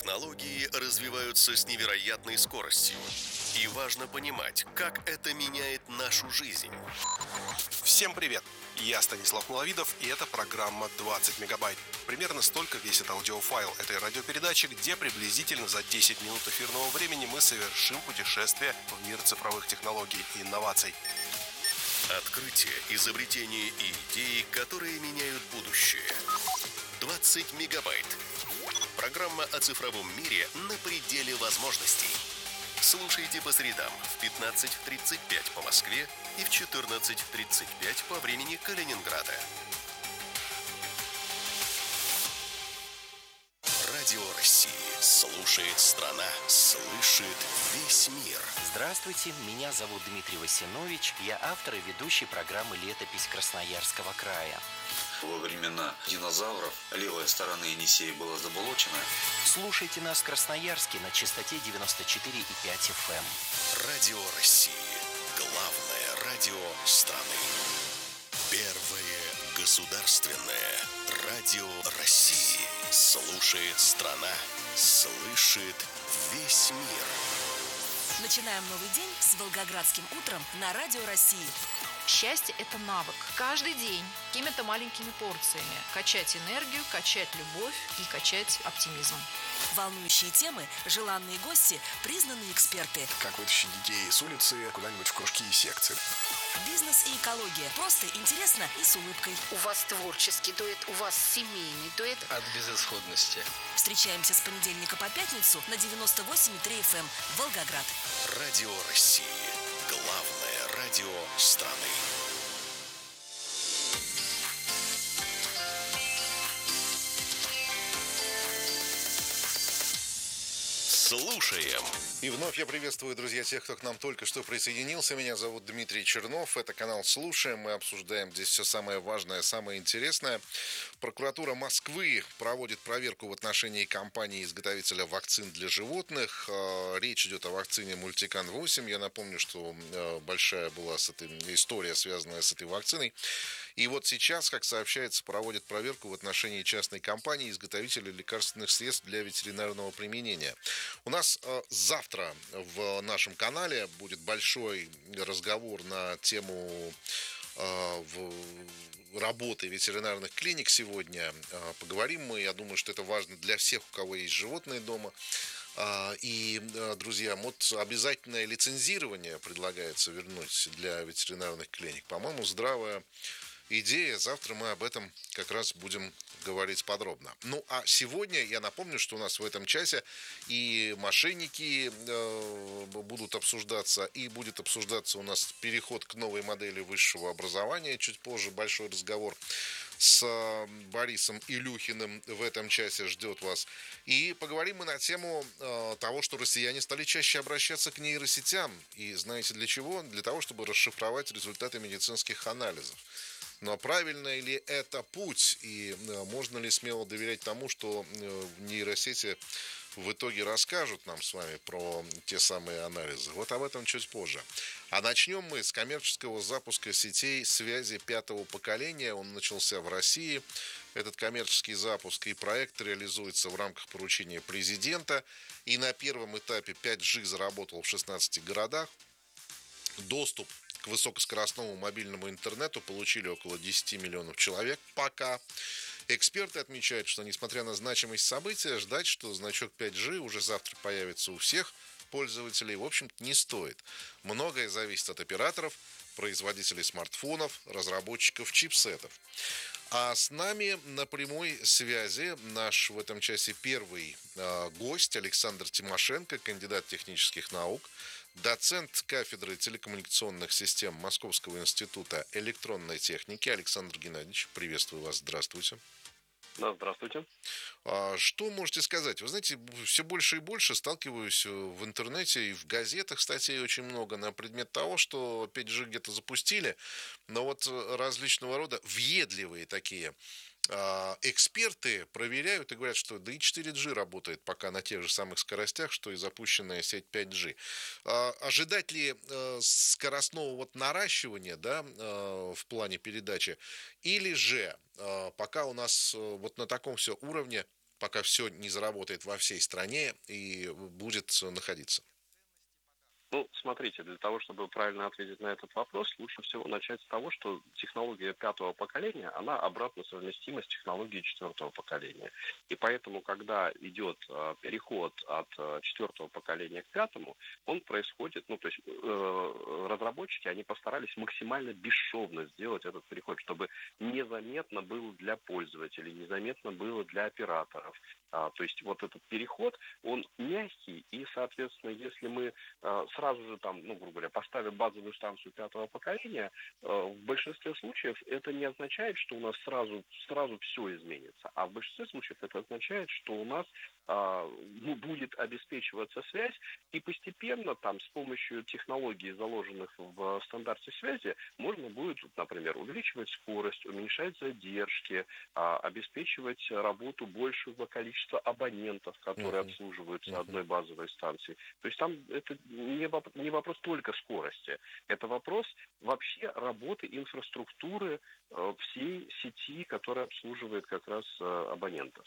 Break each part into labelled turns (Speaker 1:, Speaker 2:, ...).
Speaker 1: Технологии развиваются с невероятной скоростью. И важно понимать, как это меняет нашу жизнь.
Speaker 2: Всем привет! Я Станислав Маловидов, и это программа «20 мегабайт». Примерно столько весит аудиофайл этой радиопередачи, где приблизительно за 10 минут эфирного времени мы совершим путешествие в мир цифровых технологий и инноваций.
Speaker 1: Открытия, изобретения и идеи, которые меняют будущее. 20 мегабайт. Программа о цифровом мире на пределе возможностей. Слушайте по средам в 15:35 по Москве и в 14:35 по времени Калининграда. Радио России. Слушает страна, слышит весь мир.
Speaker 3: Здравствуйте, меня зовут Дмитрий Васинович, я автор и ведущий программы «Летопись Красноярского края».
Speaker 4: Во времена динозавров левая сторона Енисея была заболочена.
Speaker 3: Слушайте нас в Красноярске на частоте 94,5 FM.
Speaker 1: Радио России. Главное радио страны. Первое государственное радио России. Слушает страна, слышит весь мир.
Speaker 5: Начинаем новый день с Волгоградским утром на Радио России.
Speaker 6: Счастье – это навык. Каждый день какими-то маленькими порциями качать энергию, качать любовь и качать оптимизм.
Speaker 5: Волнующие темы, желанные гости, признанные эксперты.
Speaker 2: Как вытащить детей с улицы куда-нибудь в кружки и секции.
Speaker 5: Бизнес и экология. Просто интересно и с улыбкой.
Speaker 7: У вас творческий дуэт, у вас семейный дуэт.
Speaker 8: От безысходности.
Speaker 5: Встречаемся с понедельника по пятницу на 98,3 FM Волгоград.
Speaker 1: Радио России. Главное радио страны. Слушаем.
Speaker 9: И вновь я приветствую, друзья, тех, кто к нам только что присоединился. Меня зовут Дмитрий Чернов. Это канал «Слушаем». Мы обсуждаем здесь все самое важное, самое интересное. Прокуратура Москвы проводит проверку в отношении компании-изготовителя вакцин для животных. Речь идет о вакцине Мультикан-8. Я напомню, что большая была история, связанная с этой вакциной. И вот сейчас, как сообщается, проводят проверку в отношении частной компании, изготовителя лекарственных средств для ветеринарного применения. У нас завтра в нашем канале будет большой разговор на тему работы ветеринарных клиник сегодня. Поговорим мы, я думаю, что это важно для всех, у кого есть животные дома. И, друзья, вот обязательное лицензирование предлагается вернуть для ветеринарных клиник. По-моему, здравая идея. Завтра мы об этом как раз будем говорить подробно. Ну, а сегодня я напомню, что у нас в этом часе и мошенники будут обсуждаться, и будет обсуждаться у нас переход к новой модели высшего образования. Чуть позже большой разговор с Борисом Илюхиным в этом часе ждет вас. И поговорим мы на тему того, что россияне стали чаще обращаться к нейросетям. И знаете для чего? Для того, чтобы расшифровать результаты медицинских анализов. Но правильно ли это путь? И можно ли смело доверять тому, что нейросети в итоге расскажут нам с вами про те самые анализы? Вот об этом чуть позже. А начнем мы с коммерческого запуска сетей связи пятого поколения. Он начался в России. Этот коммерческий запуск и проект реализуется в рамках поручения президента. И на первом этапе 5G заработал в 16 городах. Доступ к высокоскоростному мобильному интернету получили около 10 миллионов человек пока. Эксперты отмечают, что несмотря на значимость события, ждать, что значок 5G уже завтра появится у всех пользователей, в общем-то, не стоит. Многое зависит от операторов, производителей смартфонов, разработчиков чипсетов. А с нами на прямой связи наш в этом часе первый гость Александр Тимошенко, кандидат технических наук, доцент кафедры телекоммуникационных систем Московского института электронной техники. Александр Геннадьевич, приветствую вас, здравствуйте.
Speaker 10: Да, здравствуйте.
Speaker 9: Что можете сказать? Вы знаете, все больше и больше сталкиваюсь в интернете и в газетах статей очень много на предмет того, что 5G где-то запустили, но вот различного рода въедливые такие эксперты проверяют и говорят, что да и 4G работает пока на тех же самых скоростях, что и запущенная сеть 5G. Ожидать ли скоростного вот наращивания, да, в плане передачи, или же пока у нас вот на таком все уровне пока все не заработает во всей стране и будет находиться?
Speaker 8: Ну, смотрите, для того, чтобы правильно ответить на этот вопрос, лучше всего начать с того, что технология пятого поколения, она обратно совместима с технологией четвертого поколения. И поэтому, когда идет переход от четвертого поколения к пятому, он происходит, ну, то есть разработчики, они постарались максимально бесшовно сделать этот переход, чтобы незаметно было для пользователей, незаметно было для операторов. То есть вот этот переход, он мягкий, и, соответственно, если мы сразу же там, ну, грубо говоря, поставим базовую станцию пятого поколения, в большинстве случаев это не означает, что у нас сразу все изменится, а в большинстве случаев это означает, что у нас будет обеспечиваться связь, и постепенно там с помощью технологий, заложенных в стандарте связи, можно будет, например, увеличивать скорость, уменьшать задержки, обеспечивать работу большего количества абонентов, которые обслуживаются одной базовой станцией. То есть там это не вопрос только скорости, это вопрос вообще работы инфраструктуры всей сети, которая обслуживает как раз абонентов.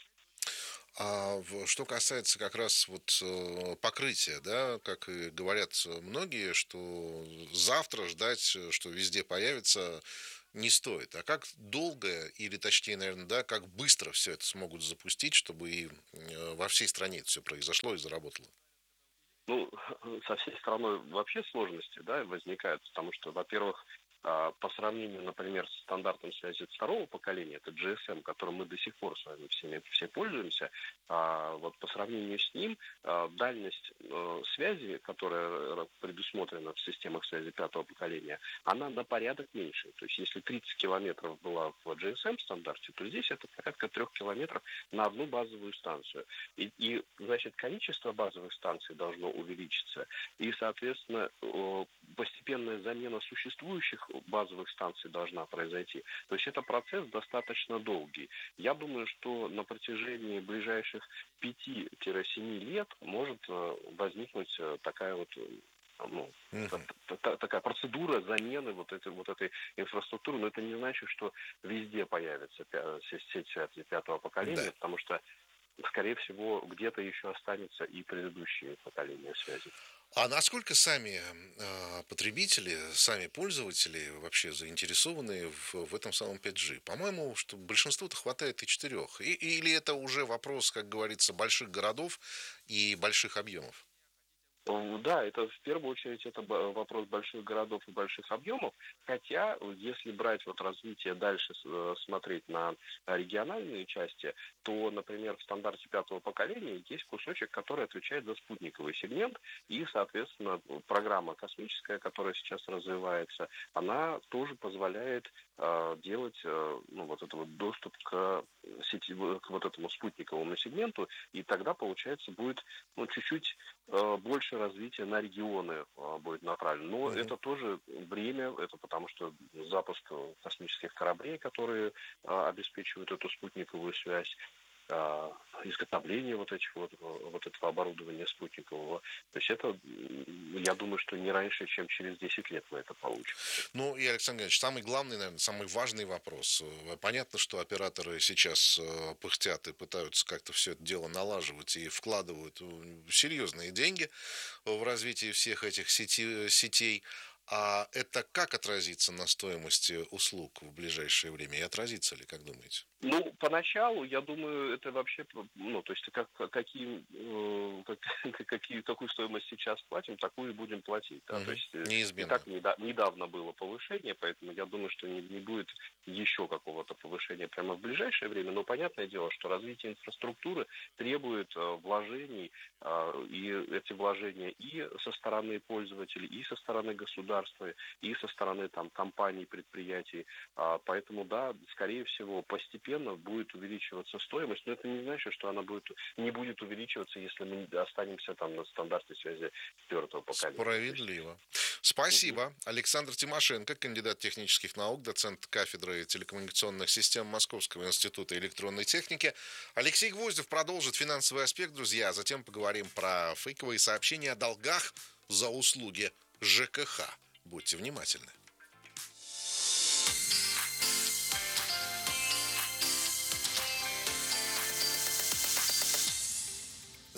Speaker 9: Что касается как раз вот покрытия, да, как и говорят многие, что завтра ждать, что везде появится, не стоит. А как долго, или точнее, наверное, да, как быстро все это смогут запустить, чтобы и во всей стране это все произошло и заработало?
Speaker 8: Ну, со всей страной вообще сложности, да, возникают, потому что, во-первых, по сравнению, например, с стандартом связи второго поколения, это GSM, которым мы до сих пор с вами все пользуемся, вот по сравнению с ним дальность связи, которая предусмотрена в системах связи пятого поколения, она на порядок меньше. То есть если 30 километров была в GSM стандарте, то здесь это порядка 3 километров на одну базовую станцию. И, значит, количество базовых станций должно увеличиться. И, соответственно, постепенная замена существующих базовых станций должна произойти. То есть это процесс достаточно долгий. Я думаю, что на протяжении ближайших 5-7 лет может возникнуть такая вот такая процедура замены вот этой инфраструктуры, но это не значит, что везде появится сеть связи пятого поколения, да. Потому что, скорее всего, где-то еще останется и предыдущие поколения связи.
Speaker 9: А насколько сами потребители, сами пользователи вообще заинтересованы в этом самом 5G? По-моему, что большинству-то хватает и 4. Или это уже вопрос, как говорится, больших городов и больших объемов?
Speaker 8: Да, это в первую очередь это вопрос больших городов и больших объемов, хотя если брать вот развитие дальше, смотреть на региональные части, то, например, в стандарте пятого поколения есть кусочек, который отвечает за спутниковый сегмент, и, соответственно, программа космическая, которая сейчас развивается, она тоже позволяет делать вот этот вот доступ к сети, к вот этому спутниковому сегменту, и тогда, получается, будет чуть-чуть больше развития на регионы будет направлено. Но это тоже время, это потому что запуск космических кораблей, которые обеспечивают эту спутниковую связь, изготовление вот этого оборудования спутникового. То есть это, я думаю, что не раньше, чем через 10 лет мы это получим.
Speaker 9: Ну, и, Александр Геннадьевич, самый главный, наверное, самый важный вопрос. Понятно, что операторы сейчас пыхтят и пытаются как-то все это дело налаживать и вкладывают серьезные деньги в развитие всех этих сетей. А это как отразится на стоимости услуг в ближайшее время? И отразится ли, как думаете?
Speaker 8: Ну, поначалу, я думаю, это вообще, то есть какую стоимость сейчас платим, такую и будем платить. Да? То есть
Speaker 9: неизменно.
Speaker 8: И так недавно было повышение, поэтому я думаю, что не будет еще какого-то повышения прямо в ближайшее время. Но понятное дело, что развитие инфраструктуры требует вложений, и эти вложения и со стороны пользователей, и со стороны государства, и со стороны компаний, предприятий. Поэтому, да, скорее всего, постепенно будет увеличиваться стоимость, но это не значит, что она не будет увеличиваться, если мы останемся на стандарте связи четвертого поколения.
Speaker 9: Справедливо. Спасибо. Александр Тимошенко, кандидат технических наук, доцент кафедры телекоммуникационных систем Московского института электронной техники. Алексей Гвоздев продолжит финансовый аспект, друзья, а затем поговорим про фейковые сообщения о долгах за услуги ЖКХ. Будьте внимательны.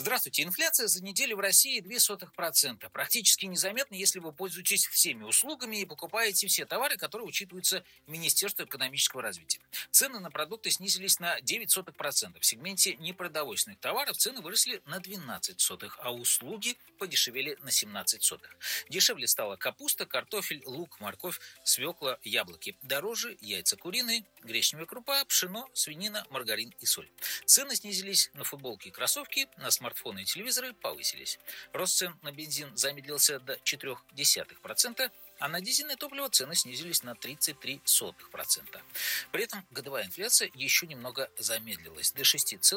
Speaker 10: Здравствуйте. Инфляция за неделю в России 0,02%. Практически незаметно, если вы пользуетесь всеми услугами и покупаете все товары, которые учитываются Министерством экономического развития. Цены на продукты снизились на 0,09%. В сегменте непродовольственных товаров цены выросли на 0,12%, а услуги подешевели на 0,17%. Дешевле стала капуста, картофель, лук, морковь, свекла, яблоки. Дороже яйца куриные, гречневая крупа, пшено, свинина, маргарин и соль. Цены снизились на футболки и кроссовки, на смартфоны и телевизоры повысились. Рост цен на бензин замедлился до 0,4%, а на дизельное топливо цены снизились на 0,33%. При этом годовая инфляция еще немного замедлилась до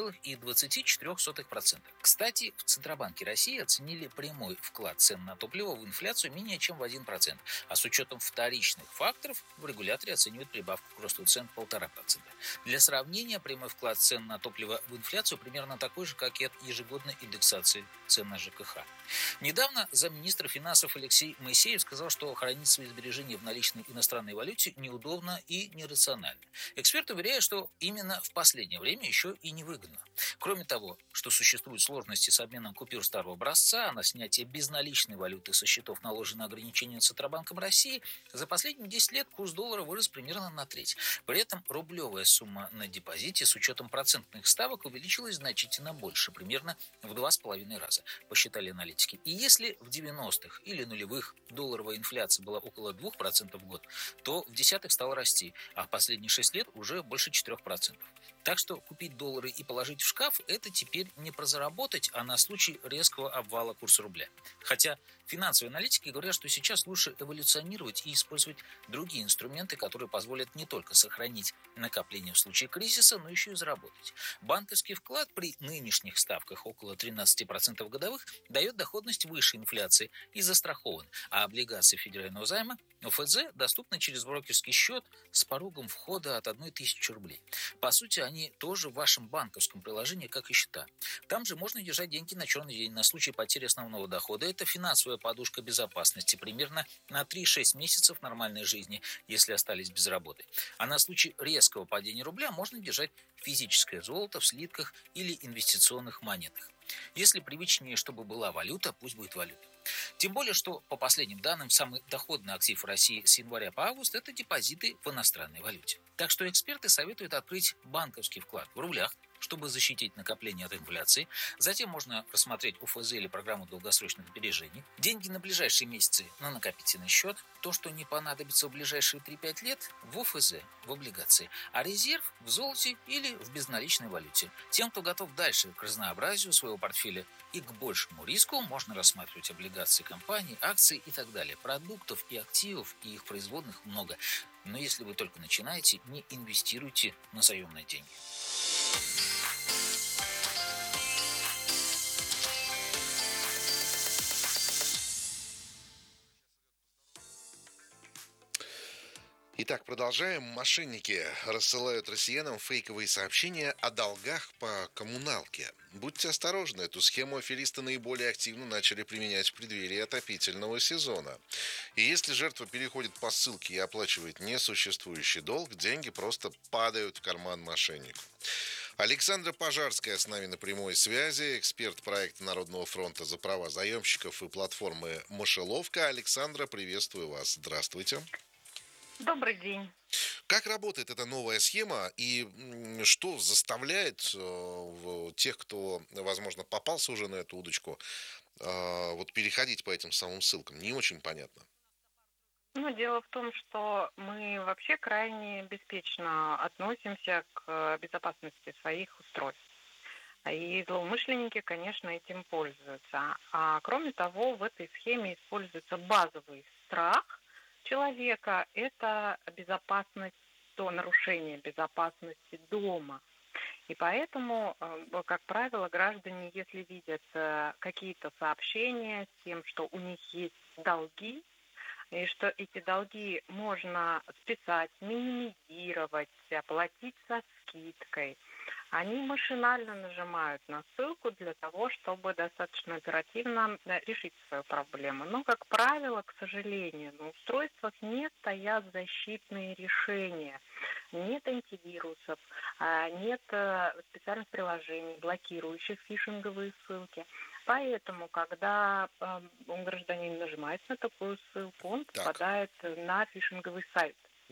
Speaker 10: 6,24%. Кстати, в Центробанке России оценили прямой вклад цен на топливо в инфляцию менее чем в 1%, а с учетом вторичных факторов в регуляторе оценивают прибавку к росту цен 1,5%. Для сравнения, прямой вклад цен на топливо в инфляцию примерно такой же, как и от ежегодной индексации цен на ЖКХ. Недавно замминистра финансов Алексей Моисеев сказал, что хранить свои сбережения в наличной иностранной валюте неудобно и нерационально. Эксперты уверяют, что именно в последнее время еще и невыгодно. Кроме того, что существуют сложности с обменом купюр старого образца, а на снятие безналичной валюты со счетов наложено ограничение Центробанком России, за последние 10 лет курс доллара вырос примерно на треть. При этом рублевая сумма на депозите с учетом процентных ставок увеличилась значительно больше, примерно в 2,5 раза, посчитали аналитики. И если в 90-х или нулевых долларовая инфляция была около 2% в год, то в десятых стала расти, а в последние 6 лет уже больше 4%. Так что купить доллары и положить в шкаф – это теперь не про заработать, а на случай резкого обвала курса рубля. Хотя финансовые аналитики говорят, что сейчас лучше эволюционировать и использовать другие инструменты, которые позволят не только сохранить накопление в случае кризиса, но еще и заработать. Банковский вклад при нынешних ставках около 13% годовых дает доходность выше инфляции и застрахован, а облигации федерального займа ОФЗ доступны через брокерский счет с порогом входа от 1000 рублей. По сути, они тоже в вашем банковском приложении, как и счета. Там же можно держать деньги на черный день на случай потери основного дохода. Это финансовая подушка безопасности примерно на 3-6 месяцев нормальной жизни, если остались без работы. А на случай резкого падения рубля можно держать физическое золото в слитках или инвестиционных монетах. Если привычнее, чтобы была валюта, пусть будет валюта. Тем более, что по последним данным, самый доходный актив в России с января по август – это депозиты в иностранной валюте. Так что эксперты советуют открыть банковский вклад в рублях, чтобы защитить накопление от инфляции. Затем можно рассмотреть ОФЗ или программу долгосрочных сбережений. Деньги на ближайшие месяцы на накопительный счет. То, что не понадобится в ближайшие 3-5 лет, в ОФЗ, в облигации. А резерв в золоте или в безналичной валюте. Тем, кто готов дальше к разнообразию своего портфеля и к большему риску, можно рассматривать облигации компаний, акции и так далее. Продуктов и активов и их производных много. Но если вы только начинаете, не инвестируйте на заемные деньги.
Speaker 9: Итак, продолжаем. Мошенники рассылают россиянам фейковые сообщения о долгах по коммуналке. Будьте осторожны, эту схему аферисты наиболее активно начали применять в преддверии отопительного сезона. И если жертва переходит по ссылке и оплачивает несуществующий долг, деньги просто падают в карман мошеннику. Александра Пожарская с нами на прямой связи, эксперт проекта Народного фронта за права заемщиков и платформы «Мышеловка». Александра, приветствую вас. Здравствуйте.
Speaker 11: Добрый день.
Speaker 9: Как работает эта новая схема и что заставляет тех, кто, возможно, попался уже на эту удочку, вот переходить по этим самым ссылкам? Не очень понятно.
Speaker 11: Ну, дело в том, что мы вообще крайне беспечно относимся к безопасности своих устройств. И злоумышленники, конечно, этим пользуются. А кроме того, в этой схеме используется базовый страх человека – это безопасность, то нарушение безопасности дома. И поэтому, как правило, граждане, если видят какие-то сообщения с тем, что у них есть долги, и что эти долги можно списать, минимизировать, оплатить со скидкой, они машинально нажимают на ссылку для того, чтобы достаточно оперативно решить свою проблему. Но, как правило, к сожалению, на устройствах не стоят защитные решения. Нет антивирусов, нет специальных приложений, блокирующих фишинговые ссылки. Поэтому, когда гражданин нажимает на такую ссылку, он попадает на фишинговый сайт.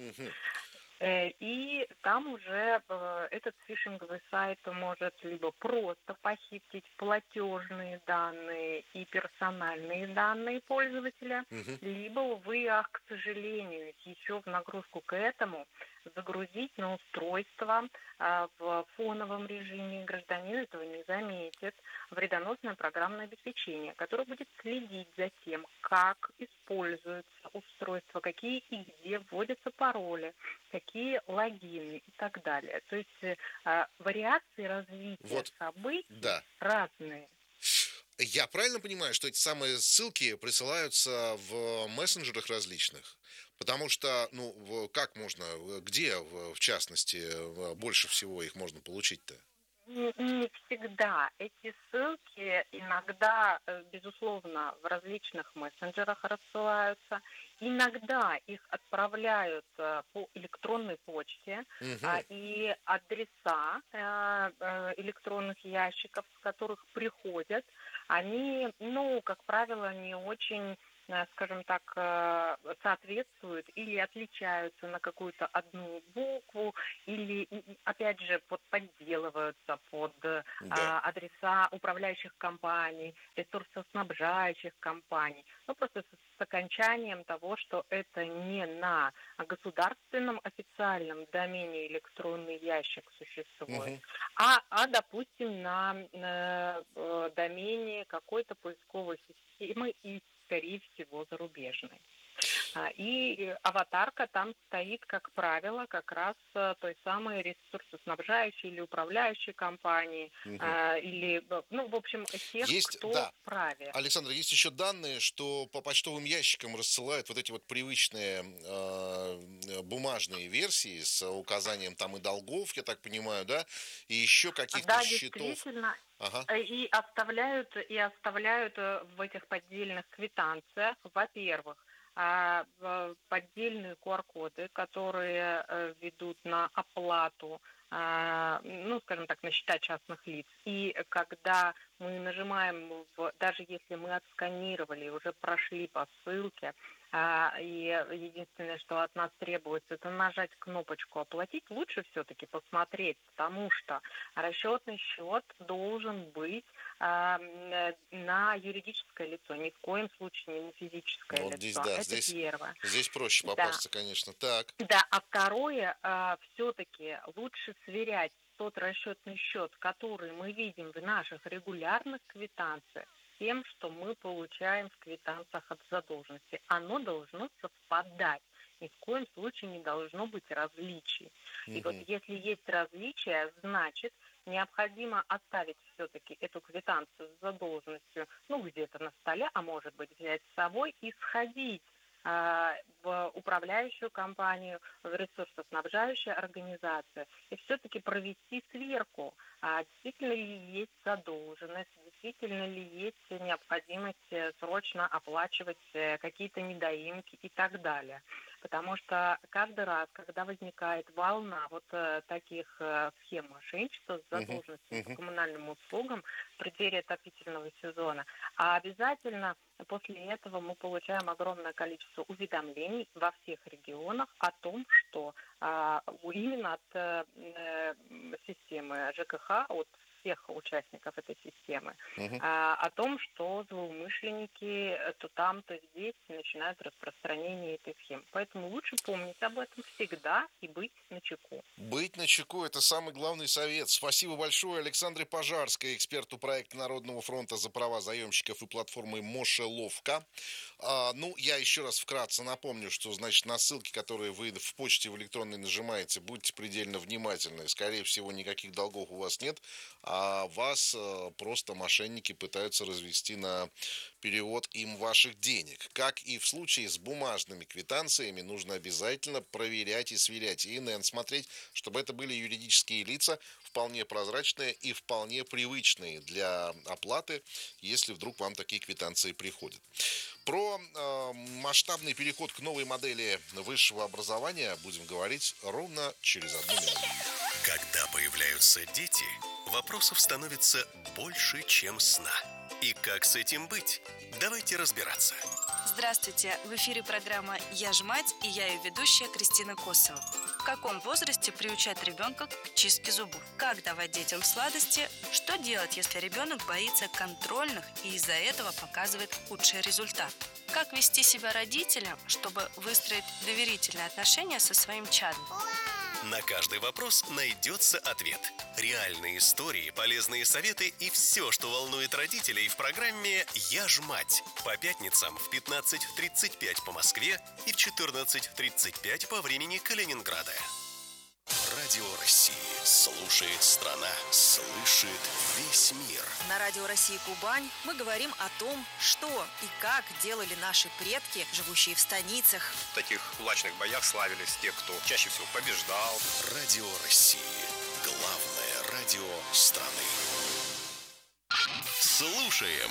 Speaker 11: И там уже этот фишинговый сайт может либо просто похитить платежные данные и персональные данные пользователя, либо, увы, к сожалению, еще в нагрузку к этому загрузить на устройство в фоновом режиме, гражданин этого не заметит, вредоносное программное обеспечение, которое будет следить за тем, как используется устройство, какие и где вводятся пароли, какие логины и так далее. То есть вариации развития событий разные.
Speaker 9: Я правильно понимаю, что эти самые ссылки присылаются в мессенджерах различных? Потому что, как можно, где, в частности, больше всего их можно получить-то?
Speaker 11: Не всегда. Эти ссылки иногда, безусловно, в различных мессенджерах рассылаются. Иногда их отправляют по электронной почте, и адреса электронных ящиков, с которых приходят, они, как правило, не очень, скажем так, соответствуют или отличаются на какую-то одну букву, или, опять же, подделываются под адреса управляющих компаний, ресурсоснабжающих компаний. Просто с окончанием того, что это не на государственном официальном домене электронный ящик существует, а допустим, на домене какой-то поисковой системы и, скорее всего, зарубежной. И аватарка там стоит, как правило, как раз той самой ресурсоснабжающей или управляющей компании, или, в общем, тех, кто вправе.
Speaker 9: Александра, есть еще данные, что по почтовым ящикам рассылают вот эти вот привычные бумажные версии с указанием там и долгов, я так понимаю, да, и еще каких-то счетов.
Speaker 11: Да, действительно. И оставляют в этих поддельных квитанциях, во-первых, поддельные QR-коды, которые ведут на оплату, скажем так, на счета частных лиц. И когда мы нажимаем, даже если мы отсканировали, уже прошли по ссылке, и единственное, что от нас требуется, это нажать кнопочку «Оплатить», лучше все-таки посмотреть, потому что расчетный счет должен быть на юридическое лицо, ни в коем случае не на физическое лицо. Это первое.
Speaker 9: Здесь проще попасться, конечно. Так.
Speaker 11: Да, а второе, все-таки лучше сверять тот расчетный счет, который мы видим в наших регулярных квитанциях, тем, что мы получаем в квитанциях от задолженности. Оно должно совпадать. Ни в коем случае не должно быть различий. И вот если есть различия, значит, необходимо оставить все-таки эту квитанцию с задолженностью, где-то на столе, а может быть взять с собой и сходить в управляющую компанию, в ресурсоснабжающую организацию и все-таки провести сверку, действительно ли есть задолженность, действительно ли есть необходимость срочно оплачивать какие-то недоимки и так далее. Потому что каждый раз, когда возникает волна вот таких схем мошенничества с задолженностью по коммунальным услугам в преддверии отопительного сезона, обязательно после этого мы получаем огромное количество уведомлений во всех регионах о том, что именно от системы ЖКХ, от всех участников этой системы, о том, что злоумышленники то там, то здесь начинают распространение этой схемы. Поэтому лучше помнить об этом всегда и быть начеку.
Speaker 9: Быть начеку – это самый главный совет. Спасибо большое Александре Пожарской, эксперту проекта Народного фронта за права заемщиков и платформы Мошеловка. Я еще раз вкратце напомню, что, значит, на ссылки, которые вы в почте в электронной нажимаете, будьте предельно внимательны. Скорее всего, никаких долгов у вас нет. а вас просто мошенники пытаются развести на перевод им ваших денег. Как и в случае с бумажными квитанциями, нужно обязательно проверять и сверять ИНН, смотреть, чтобы это были юридические лица, вполне прозрачные и вполне привычные для оплаты, если вдруг вам такие квитанции приходят. Про масштабный переход к новой модели высшего образования будем говорить ровно через 1 минуту.
Speaker 1: Когда появляются дети, вопросов становится больше, чем сна. И как с этим быть? Давайте разбираться.
Speaker 12: Здравствуйте! В эфире программа «Я ж мать» и я ее ведущая Кристина Косова. В каком возрасте приучать ребенка к чистке зубов? Как давать детям сладости? Что делать, если ребенок боится контрольных и из-за этого показывает худший результат? Как вести себя родителям, чтобы выстроить доверительные отношения со своим чадом?
Speaker 1: На каждый вопрос найдется ответ. Реальные истории, полезные советы и все, что волнует родителей в программе «Я ж мать». По пятницам в 15:35 по Москве и в 14:35 по времени Калининграда. Радио России. Слушает страна. Слышит весь мир.
Speaker 13: На Радио России Кубань мы говорим о том, что и как делали наши предки, живущие в станицах.
Speaker 14: В таких кулачных боях славились те, кто чаще всего побеждал.
Speaker 1: Радио России. Главное радио страны. Слушаем.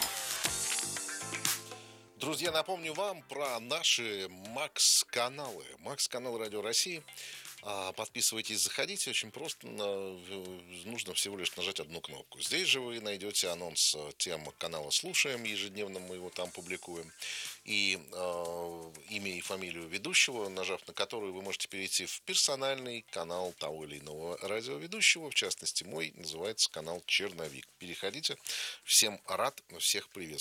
Speaker 9: Друзья, напомню вам про наши МАКС-каналы. МАКС-канал Радио России. Подписывайтесь, заходите. Очень просто. Нужно всего лишь нажать одну кнопку. Здесь же вы найдете анонс тем канала «Слушаем». Ежедневно мы его там публикуем. И имя и фамилию ведущего, нажав на которую, вы можете перейти в персональный канал того или иного радиоведущего. В частности, мой называется канал «Черновик». Переходите. Всем рад, всех приветствую.